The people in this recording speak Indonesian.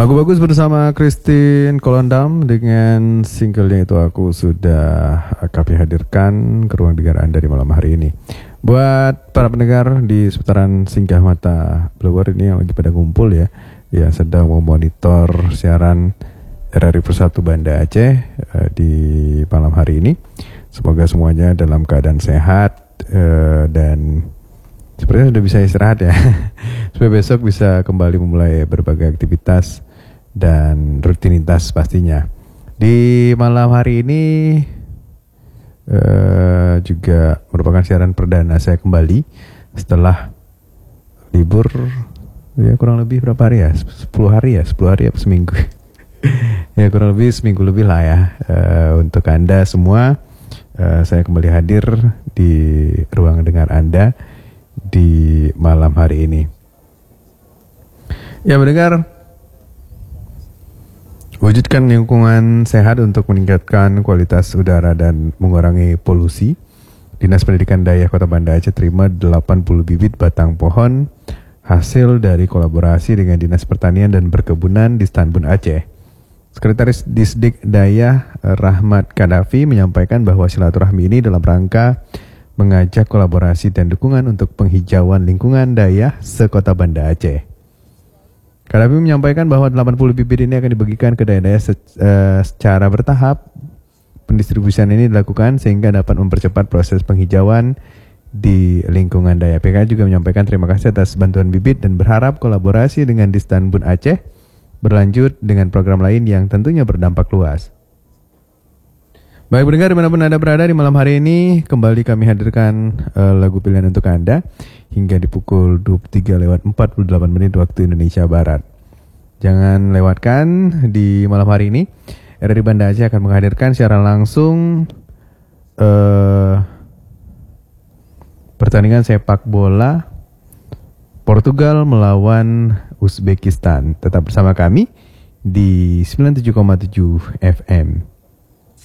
Lagu bagus bersama Christine Kolondam dengan singlenya itu Aku Sudah kami hadirkan ke ruang dengar Anda di malam hari ini. Buat para pendengar di seputaran Singgah Mata Blower ini yang lagi pada ngumpul ya, yang sedang memonitor siaran RRI Persatu Banda Aceh di malam hari ini. Semoga semuanya dalam keadaan sehat dan sepertinya sudah bisa istirahat ya. Supaya besok bisa kembali memulai berbagai aktivitas dan rutinitas pastinya. Di malam hari ini juga merupakan siaran perdana saya kembali setelah libur ya kurang lebih berapa hari ya? 10 hari apa seminggu? Ya kurang lebih seminggu lebih lah ya. Untuk Anda semua, saya kembali hadir di ruang dengar Anda di malam hari ini. Ya mendengar, wujudkan lingkungan sehat untuk meningkatkan kualitas udara dan mengurangi polusi. Dinas Pendidikan Daya Kota Banda Aceh terima 80 bibit batang pohon hasil dari kolaborasi dengan Dinas Pertanian dan Perkebunan di Stanbun Aceh. Sekretaris Disdik Daya Rahmat Kadafi menyampaikan bahwa silaturahmi ini dalam rangka mengajak kolaborasi dan dukungan untuk penghijauan lingkungan daya sekota Banda Aceh. Kadafi menyampaikan bahwa 80 bibit ini akan dibagikan ke daerah-daerah secara bertahap. Pendistribusian ini dilakukan sehingga dapat mempercepat proses penghijauan di lingkungan daya. PK juga menyampaikan terima kasih atas bantuan bibit dan berharap kolaborasi dengan Distanbun Aceh berlanjut dengan program lain yang tentunya berdampak luas. Baik pendengar dimanapun Anda berada di malam hari ini, kembali kami hadirkan lagu pilihan untuk Anda hingga di pukul 23:48 waktu Indonesia Barat. Jangan lewatkan di malam hari ini, RRI Banda Aceh akan menghadirkan secara langsung pertandingan sepak bola Portugal melawan Uzbekistan. Tetap bersama kami di 97,7 FM.